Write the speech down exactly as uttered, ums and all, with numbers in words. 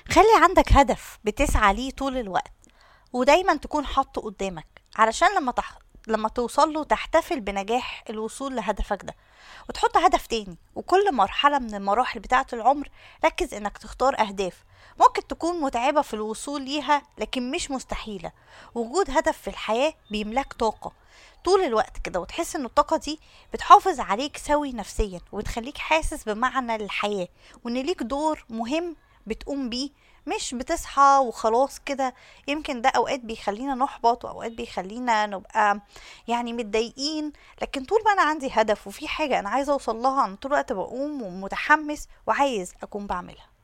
خلي عندك هدف بتسعى ليه طول الوقت، ودايما تكون حاطه قدامك علشان لما تح... لما توصل له تحتفل بنجاح الوصول لهدفك ده، وتحط هدف تاني. وكل مرحلة من المراحل بتاعة العمر ركز انك تختار اهداف ممكن تكون متعبة في الوصول ليها لكن مش مستحيلة. وجود هدف في الحياة بيملاك طاقة طول الوقت كده، وتحس ان الطاقة دي بتحافظ عليك سوي نفسيا وبتخليك حاسس بمعنى للحياة، وان ليك دور مهم بتقوم بيه، مش بتصحى وخلاص كده. يمكن ده اوقات بيخلينا نحبط واوقات بيخلينا نبقى يعني متضايقين، لكن طول ما انا عندي هدف وفي حاجة انا عايزة اوصل لها انا طول الوقت بقوم ومتحمس وعايز اكون بعملها.